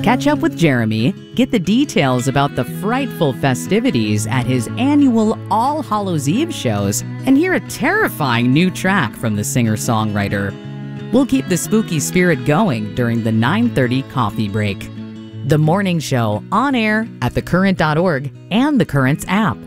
Catch up with Jeremy, get the details about the frightful festivities at his annual All Hallows Eve shows, and hear a terrifying new track from the singer-songwriter. We'll keep the spooky spirit going during the 9:30 coffee break. The Morning Show on air at thecurrent.org and the Currents app.